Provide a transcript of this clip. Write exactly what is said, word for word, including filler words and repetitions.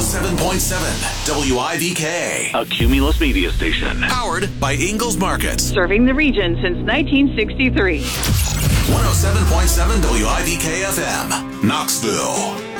seven point seven W I V K. A Cumulus media station. Powered by Ingalls Market. Serving the region since nineteen sixty-three. one oh seven point seven W I V K F M, Knoxville.